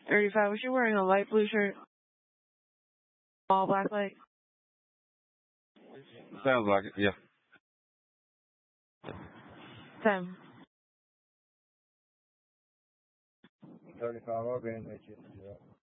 35. Was she wearing a light blue shirt? All black light? Sounds like it, yeah. 10. 35, I'll be in there.